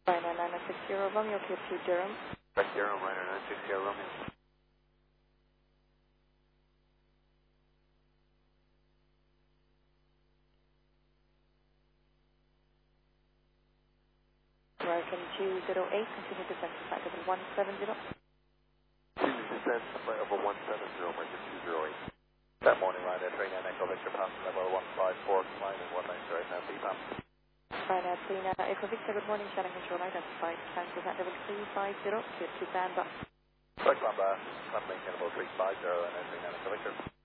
Ryanair 960 Romeo, clear to Durham. Durham, Ryanair 960 Romeo. American 208, continue descent to flight level 170. Descent to flight level 170, American 208. That morning, Ryanair 39 Echo Victor, passing level 154, flying in 19 right now, BPAM. Ryanair 39 Echo Victor, good morning, channel control identified. Climb descent level 350, clear to Bamba. Flight climb, maintain about 350, Ryanair 39 Echo Victor.